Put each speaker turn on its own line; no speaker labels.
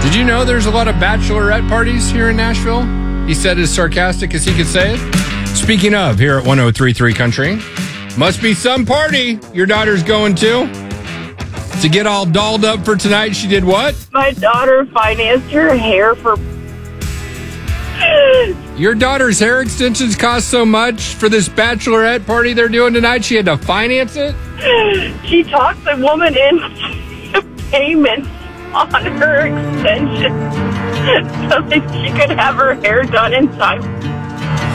Did you know there's a lot of bachelorette parties here in Nashville? He said as sarcastic as he could say it. Speaking of, here at 103.3 Country, must be some party your daughter's going to. To get all dolled up for tonight, she did what?
My daughter financed her hair for...
Your daughter's hair extensions cost so much for this bachelorette party they're doing tonight, she had to finance it?
She talked the woman into payments on her extension so that she could have her hair done in time.